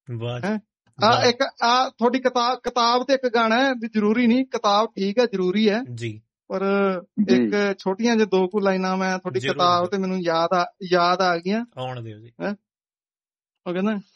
ਵਾਹ ਹੈ। ਵਾਹ ਇੱਕ ਤੁਹਾਡੀ ਕਿਤਾਬ ਤੇ ਇੱਕ ਗਾਣਾ ਹੈ ਵੀ ਜ਼ਰੂਰੀ ਨਹੀਂ, ਕਿਤਾਬ ਠੀਕ ਹੈ ਜ਼ਰੂਰੀ ਹੈ, ਜੀ, ਪਰ ਇੱਕ ਛੋਟੀਆਂ ਜਿਹੀ 2 ਕੁ ਲਾਈਨਾਂ ਮੈਂ ਤੁਹਾਡੀ ਜ਼ਰੂਰ ਕਿਤਾਬ ਤੇ ਮੈਨੂੰ ਯਾਦ ਆ ਗਈਆਂ। ਆਉਣ ਦਿਓ ਜੀ। ਉਹ ਕਹਿੰਦਾ